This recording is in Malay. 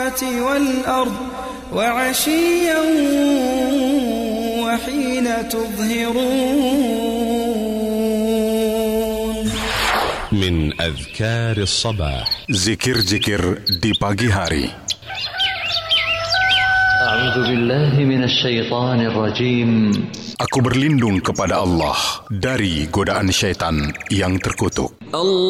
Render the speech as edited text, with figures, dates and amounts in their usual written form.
والأرض وعشيا وحين تظهرون. من أذكار الصباح. Zikir-zikir di pagi hari. أعوذ بالله من الشيطان الرجيم. Aku berlindung kepada Allah dari godaan syaitan yang terkutuk.